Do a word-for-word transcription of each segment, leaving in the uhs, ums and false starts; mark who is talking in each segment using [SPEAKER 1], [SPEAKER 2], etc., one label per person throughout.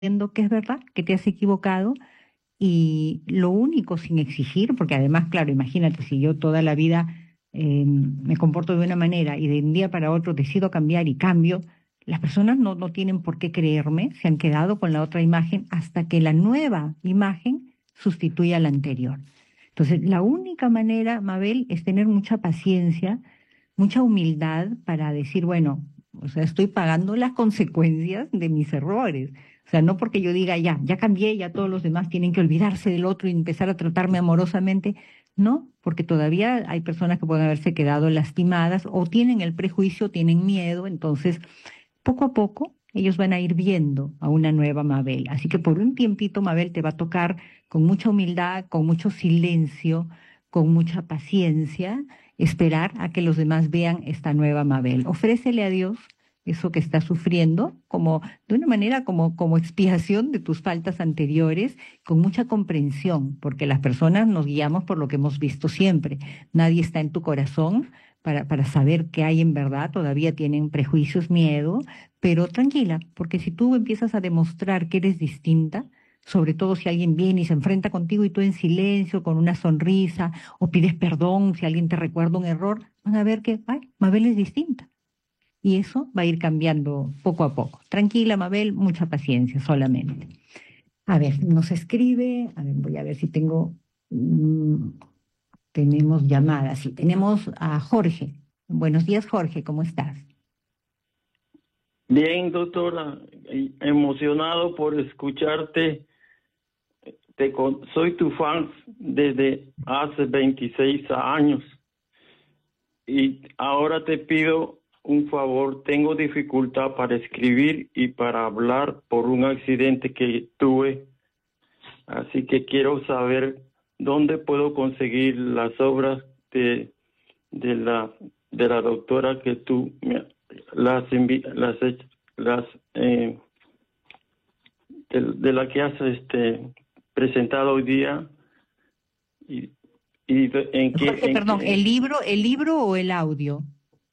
[SPEAKER 1] Entiendo que es verdad, que te has equivocado y lo único sin exigir, porque además, claro, imagínate, si yo toda la vida eh, me comporto de una manera y de un día para otro decido cambiar y cambio, las personas no, no tienen por qué creerme, se han quedado con la otra imagen hasta que la nueva imagen sustituya a la anterior. Entonces, la única manera, Mabel, es tener mucha paciencia, mucha humildad para decir, bueno, o sea, estoy pagando las consecuencias de mis errores. O sea, no porque yo diga, ya, ya cambié, ya todos los demás tienen que olvidarse del otro y empezar a tratarme amorosamente. No, porque todavía hay personas que pueden haberse quedado lastimadas o tienen el prejuicio, tienen miedo. Entonces, poco a poco, ellos van a ir viendo a una nueva Mabel. Así que por un tiempito, Mabel, te va a tocar con mucha humildad, con mucho silencio, con mucha paciencia, esperar a que los demás vean esta nueva Mabel. Ofrécele a Dios eso que estás sufriendo, como de una manera como, como expiación de tus faltas anteriores, con mucha comprensión, porque las personas nos guiamos por lo que hemos visto siempre. Nadie está en tu corazón para, para saber qué hay en verdad, todavía tienen prejuicios, miedo, pero tranquila, porque si tú empiezas a demostrar que eres distinta, sobre todo si alguien viene y se enfrenta contigo y tú en silencio, con una sonrisa, o pides perdón si alguien te recuerda un error, van a ver que, ay, Mabel es distinta. Y eso va a ir cambiando poco a poco. Tranquila, Mabel, mucha paciencia solamente. A ver, nos escribe, a ver, voy a ver si tengo, mm, tenemos llamadas. Sí, tenemos a Jorge. Buenos días, Jorge, ¿cómo estás?
[SPEAKER 2] Bien, doctora, y emocionado por escucharte. Te con- soy tu fan desde hace veintiséis años y ahora te pido un favor. Tengo dificultad para escribir y para hablar por un accidente que tuve, así que quiero saber dónde puedo conseguir las obras de, de la de la doctora que tú me, las envi- las hech- las eh, de, de la que has este presentado hoy día y, y de- en qué
[SPEAKER 1] Jorge,
[SPEAKER 2] en
[SPEAKER 1] perdón, ¿el
[SPEAKER 2] qué
[SPEAKER 1] libro, el libro o el audio?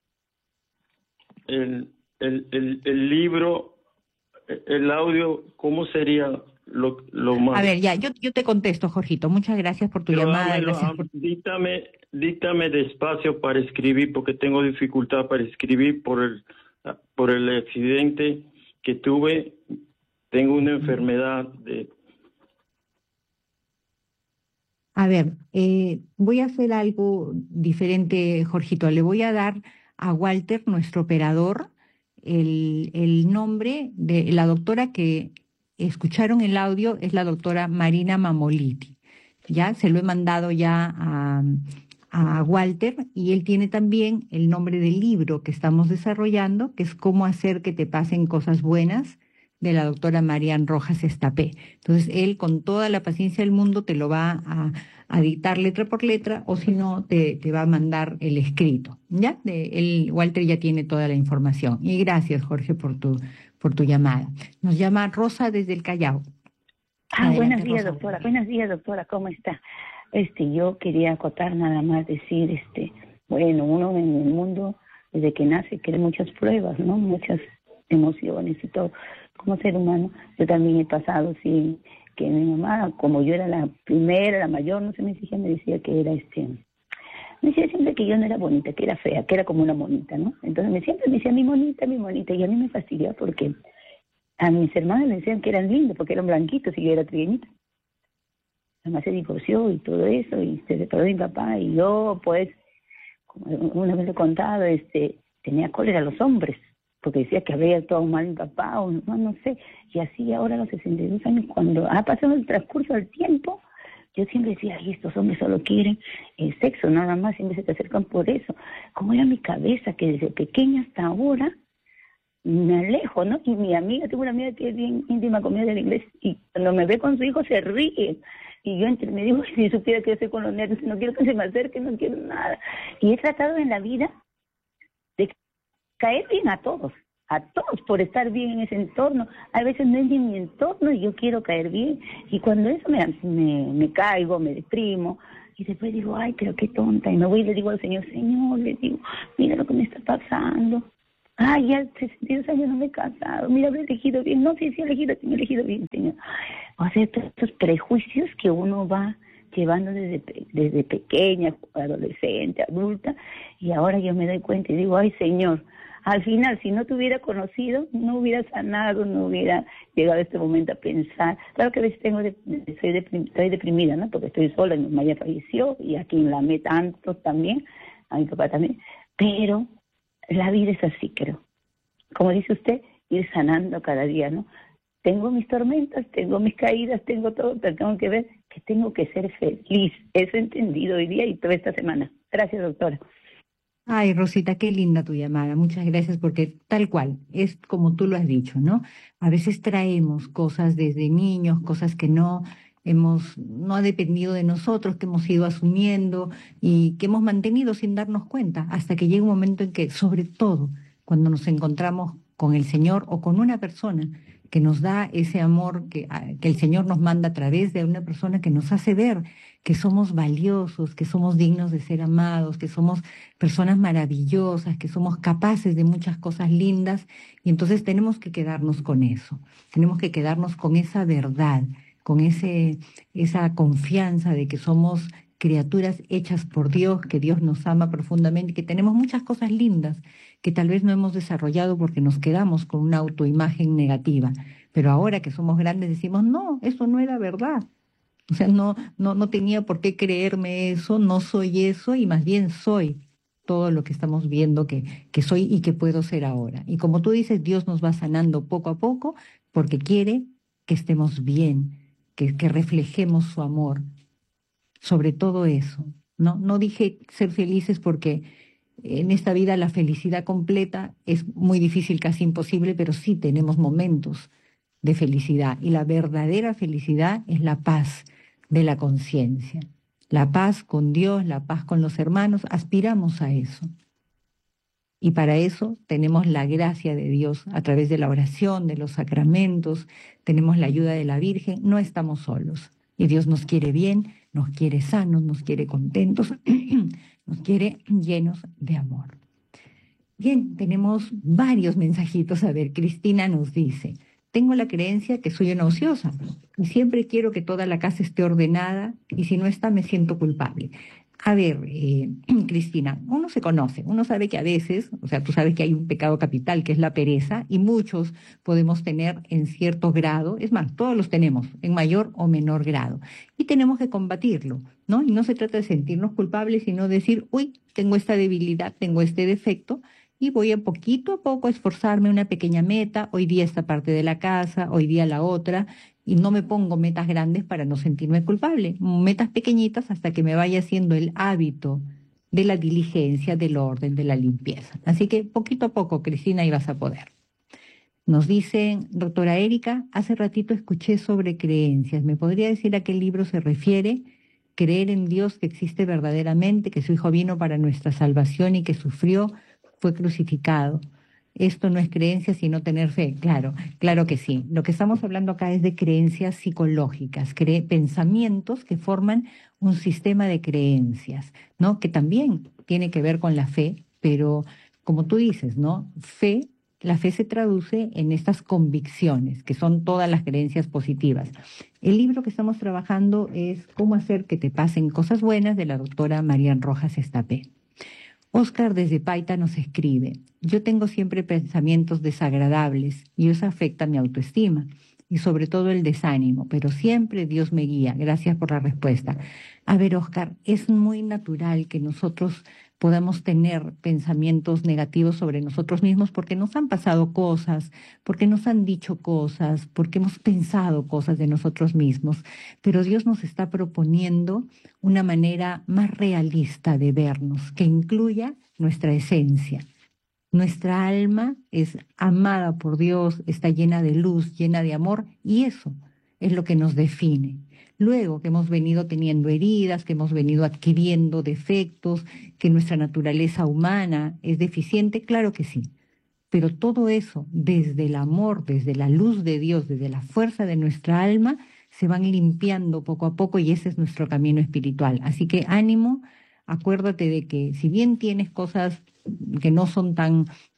[SPEAKER 2] el, el, el, el libro, el audio, cómo sería lo, lo
[SPEAKER 1] A
[SPEAKER 2] más.
[SPEAKER 1] ver, ya, yo, yo te contesto, Jorgito. Muchas gracias por tu
[SPEAKER 2] Pero
[SPEAKER 1] llamada,
[SPEAKER 2] dámelo,
[SPEAKER 1] gracias
[SPEAKER 2] ah,
[SPEAKER 1] por...
[SPEAKER 2] díctame, díctame despacio para escribir, porque tengo dificultad para escribir por el por el accidente que tuve. Tengo una enfermedad de.
[SPEAKER 1] A ver, eh, voy a hacer algo diferente, Jorgito. Le voy a dar a Walter, nuestro operador, el, el nombre de la doctora que escucharon el audio, es la doctora Marina Mamoliti. Ya se lo he mandado ya a, a Walter y él tiene también el nombre del libro que estamos desarrollando, que es Cómo hacer que te pasen cosas buenas, de la doctora Marian Rojas Estapé. Entonces, él con toda la paciencia del mundo te lo va a, a dictar letra por letra o si no, te, te va a mandar el escrito. ¿Ya? De, él, Walter ya tiene toda la información. Y gracias, Jorge, por tu, por tu llamada. Nos llama Rosa desde el Callao.
[SPEAKER 3] Ah, buenos
[SPEAKER 1] Adelante,
[SPEAKER 3] días,
[SPEAKER 1] Rosa.
[SPEAKER 3] doctora. Buenos días, doctora. ¿Cómo está? Este, yo quería acotar nada más decir, este, bueno, uno en el mundo desde que nace quiere muchas pruebas, ¿no? Muchas emociones y todo. Como ser humano, yo también he pasado, sí, que mi mamá, como yo era la primera, la mayor, no sé, me decía, me decía que era este, me decía siempre que yo no era bonita, que era fea, que era como una monita, ¿no? Entonces me siempre me decía mi monita, mi monita, y a mí me fastidia porque a mis hermanos me decían que eran lindos porque eran blanquitos y yo era trigueñita. Mi mamá se divorció y todo eso, y se separó de mi papá, y yo, pues, como una vez le he contado, este, tenía cólera a los hombres, porque decía que había actuado mal mi papá, o no, no sé, y así ahora a los sesenta y dos años, cuando ha pasado el transcurso del tiempo, yo siempre decía, ay, estos hombres solo quieren el sexo, nada más, siempre se te acercan por eso. Como era mi cabeza, que desde pequeña hasta ahora, me alejo, ¿no? Y mi amiga, tengo una amiga que es bien íntima conmigo de la iglesia, y cuando me ve con su hijo se ríe, y yo entre me digo, si supiera que yo estoy con los nervios, no quiero que se me acerque, no quiero nada. Y he tratado en la vida de caer bien a todos, a todos por estar bien en ese entorno. A veces no es ni mi entorno y yo quiero caer bien, y cuando eso me, me, me caigo, me deprimo, y después digo, ay, pero qué tonta, y me voy y le digo al Señor, Señor, le digo, mira lo que me está pasando. Ay, ya sesenta y dos años no me he casado. Mira, habré elegido bien. No sé si he elegido, si me he elegido bien, señor. O sea, estos, estos prejuicios que uno va llevando desde, desde pequeña, adolescente, adulta, y ahora yo me doy cuenta y digo, ay, Señor, al final, si no te hubiera conocido, no hubiera sanado, no hubiera llegado a este momento a pensar. Claro que a veces tengo de, soy, deprim, estoy deprimida, ¿no? Porque estoy sola, mi mamá ya falleció, y aquí en la meta tantos también, a mi papá también, pero la vida es así, creo. Como dice usted, ir sanando cada día, ¿no? Tengo mis tormentas, tengo mis caídas, tengo todo, pero tengo que ver que tengo que ser feliz. Eso he entendido hoy día y toda esta semana. Gracias, doctora.
[SPEAKER 1] Ay, Rosita, qué linda tu llamada. Muchas gracias porque tal cual, es como tú lo has dicho, ¿no? A veces traemos cosas desde niños, cosas que no hemos, no ha dependido de nosotros, que hemos ido asumiendo y que hemos mantenido sin darnos cuenta, hasta que llega un momento en que, sobre todo, cuando nos encontramos con el Señor o con una persona que nos da ese amor que, que el Señor nos manda a través de una persona que nos hace ver que somos valiosos, que somos dignos de ser amados, que somos personas maravillosas, que somos capaces de muchas cosas lindas, y entonces tenemos que quedarnos con eso, tenemos que quedarnos con esa verdad, con ese, esa confianza de que somos criaturas hechas por Dios, que Dios nos ama profundamente, que tenemos muchas cosas lindas que tal vez no hemos desarrollado porque nos quedamos con una autoimagen negativa. Pero ahora que somos grandes decimos, no, eso no era verdad. O sea, no, no, no tenía por qué creerme eso, no soy eso y más bien soy todo lo que estamos viendo que, que soy y que puedo ser ahora. Y como tú dices, Dios nos va sanando poco a poco porque quiere que estemos bien, que, que reflejemos su amor, sobre todo eso. No, no dije ser felices porque en esta vida la felicidad completa es muy difícil, casi imposible, pero sí tenemos momentos de felicidad. Y la verdadera felicidad es la paz de la conciencia. La paz con Dios, la paz con los hermanos, aspiramos a eso. Y para eso tenemos la gracia de Dios a través de la oración, de los sacramentos, tenemos la ayuda de la Virgen, no estamos solos. Y Dios nos quiere bien, nos quiere sanos, nos quiere contentos, nos quiere llenos de amor. Bien, tenemos varios mensajitos. A ver, Cristina nos dice, tengo la creencia que soy una ociosa y siempre quiero que toda la casa esté ordenada y si no está me siento culpable. A ver, eh, Cristina, uno se conoce, uno sabe que a veces, o sea, tú sabes que hay un pecado capital que es la pereza y muchos podemos tener en cierto grado, es más, todos los tenemos en mayor o menor grado y tenemos que combatirlo, ¿no? Y no se trata de sentirnos culpables, sino decir, uy, tengo esta debilidad, tengo este defecto y voy a poquito a poco a esforzarme una pequeña meta, hoy día esta parte de la casa, hoy día la otra, y no me pongo metas grandes para no sentirme culpable, metas pequeñitas hasta que me vaya haciendo el hábito de la diligencia, del orden, de la limpieza. Así que poquito a poco, Cristina, ibas a poder. Nos dicen, doctora Erika, hace ratito escuché sobre creencias. ¿Me podría decir a qué libro se refiere? Creer en Dios que existe verdaderamente, que su Hijo vino para nuestra salvación y que sufrió, fue crucificado. Esto no es creencia, sino tener fe. Claro, claro que sí. Lo que estamos hablando acá es de creencias psicológicas, cre pensamientos que forman un sistema de creencias, ¿no? Que también tiene que ver con la fe, pero como tú dices, ¿no? Fe, la fe se traduce en estas convicciones, que son todas las creencias positivas. El libro que estamos trabajando es Cómo hacer que te pasen cosas buenas, de la doctora Marian Rojas Estapé. Oscar desde Paita nos escribe, yo tengo siempre pensamientos desagradables y eso afecta mi autoestima y sobre todo el desánimo, pero siempre Dios me guía. Gracias por la respuesta. A ver, Oscar, es muy natural que nosotros podamos tener pensamientos negativos sobre nosotros mismos porque nos han pasado cosas, porque nos han dicho cosas, porque hemos pensado cosas de nosotros mismos, pero Dios nos está proponiendo una manera más realista de vernos, que incluya nuestra esencia. Nuestra alma es amada por Dios, está llena de luz, llena de amor, y eso es lo que nos define. Luego que hemos venido teniendo heridas, que hemos venido adquiriendo defectos, que nuestra naturaleza humana es deficiente, claro que sí. Pero todo eso, desde el amor, desde la luz de Dios, desde la fuerza de nuestra alma, se van limpiando poco a poco y ese es nuestro camino espiritual. Así que ánimo, acuérdate de que si bien tienes cosas que no son tan,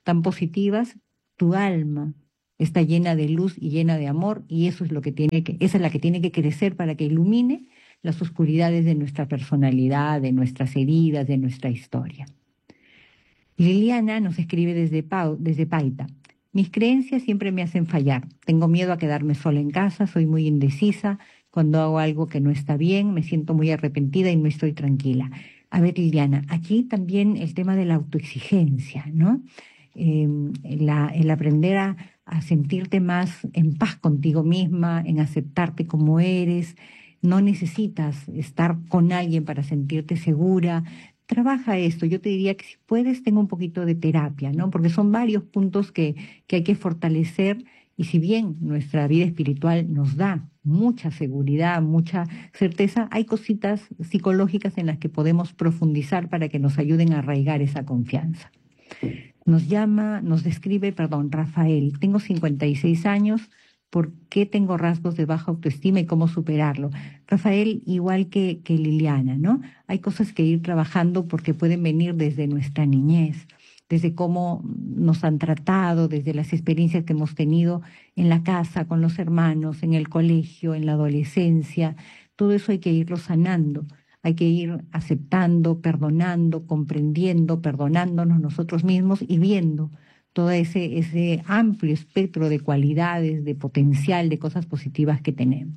[SPEAKER 1] tan positivas, tu alma está llena de luz y llena de amor, y eso es lo que tiene que, esa es la que tiene que crecer para que ilumine las oscuridades de nuestra personalidad, de nuestras heridas, de nuestra historia. Liliana nos escribe desde, Pau, desde Paita. Mis creencias siempre me hacen fallar. Tengo miedo a quedarme sola en casa, soy muy indecisa. Cuando hago algo que no está bien, me siento muy arrepentida y no estoy tranquila. A ver, Liliana, aquí también el tema de la autoexigencia, ¿no? Eh, la, el aprender a, a sentirte más en paz contigo misma, en aceptarte como eres. No necesitas estar con alguien para sentirte segura. Trabaja esto. Yo te diría que si puedes, tenga un poquito de terapia, ¿no? Porque son varios puntos que, que hay que fortalecer. Y si bien nuestra vida espiritual nos da mucha seguridad, mucha certeza, hay cositas psicológicas en las que podemos profundizar para que nos ayuden a arraigar esa confianza. Nos llama, nos describe, perdón, Rafael. Tengo cincuenta y seis años. ¿Por qué tengo rasgos de baja autoestima y cómo superarlo? Rafael, igual que, que Liliana, ¿no? Hay cosas que ir trabajando porque pueden venir desde nuestra niñez, desde cómo nos han tratado, desde las experiencias que hemos tenido en la casa, con los hermanos, en el colegio, en la adolescencia. Todo eso hay que irlo sanando. Hay que ir aceptando, perdonando, comprendiendo, perdonándonos nosotros mismos y viendo todo ese, ese amplio espectro de cualidades, de potencial, de cosas positivas que tenemos.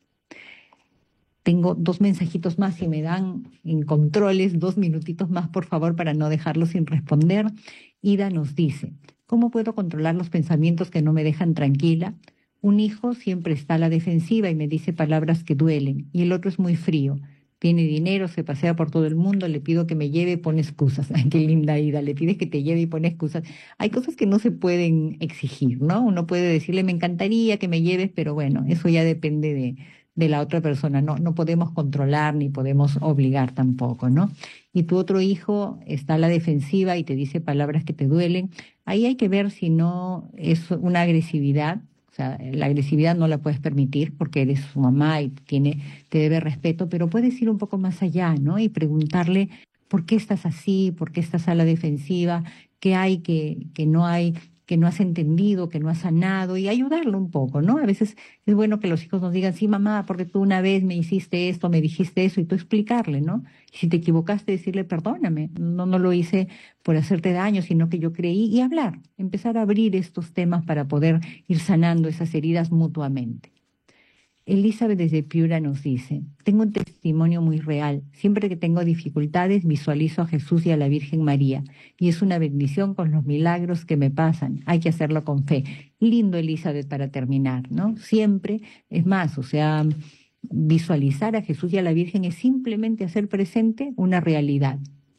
[SPEAKER 1] Tengo dos mensajitos más, si me dan en controles, dos minutitos más, por favor, para no dejarlos sin responder. Ida nos dice, ¿cómo puedo controlar los pensamientos que no me dejan tranquila? Un hijo siempre está a la defensiva y me dice palabras que duelen, y el otro es muy frío. Tiene dinero, se pasea por todo el mundo, le pido que me lleve y pone excusas. Ay, qué linda Ida, le pides que te lleve y pone excusas. Hay cosas que no se pueden exigir, ¿no? Uno puede decirle, me encantaría que me lleves, pero bueno, eso ya depende de, de la otra persona. No, no podemos controlar ni podemos obligar tampoco, ¿no? Y tu otro hijo está a la defensiva y te dice palabras que te duelen. Ahí hay que ver si no es una agresividad. O sea, la agresividad no la puedes permitir porque eres su mamá y tiene, te debe respeto, pero puedes ir un poco más allá, ¿no? Y preguntarle por qué estás así, por qué estás a la defensiva, qué hay que, que no hay, que no has entendido, que no has sanado, y ayudarlo un poco, ¿no? A veces es bueno que los hijos nos digan, sí, mamá, porque tú una vez me hiciste esto, me dijiste eso, y tú explicarle, ¿no? Y si te equivocaste, decirle, perdóname, no, no lo hice por hacerte daño, sino que yo creí, y hablar, empezar a abrir estos temas para poder ir sanando esas heridas mutuamente. Elizabeth desde Piura nos dice, tengo un testimonio muy real. Siempre que tengo dificultades visualizo a Jesús y a la Virgen María y es una bendición con los milagros que me pasan. Hay que hacerlo con fe. Lindo, Elizabeth, para terminar, ¿no? Siempre, es más, o sea, visualizar a Jesús y a la Virgen es simplemente hacer presente una realidad.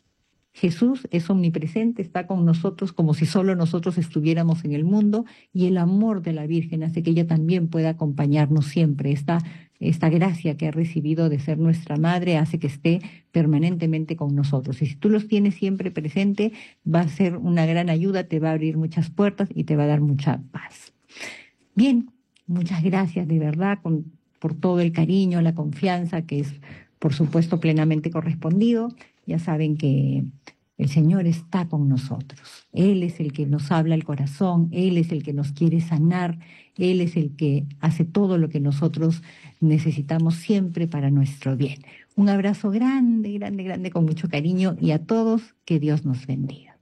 [SPEAKER 1] Jesús es omnipresente, está con nosotros como si solo nosotros estuviéramos en el mundo y el amor de la Virgen hace que ella también pueda acompañarnos siempre. Esta, esta gracia que ha recibido de ser nuestra madre hace que esté permanentemente con nosotros. Y si tú los tienes siempre presente, va a ser una gran ayuda, te va a abrir muchas puertas y te va a dar mucha paz. Bien, muchas gracias de verdad con, por todo el cariño, la confianza que es, por supuesto, plenamente correspondido. Ya saben que el Señor está con nosotros. Él es el que nos habla al corazón, Él es el que nos quiere sanar, Él es el que hace todo lo que nosotros necesitamos siempre para nuestro bien. Un abrazo grande, grande, grande, con mucho cariño y a todos que Dios nos bendiga.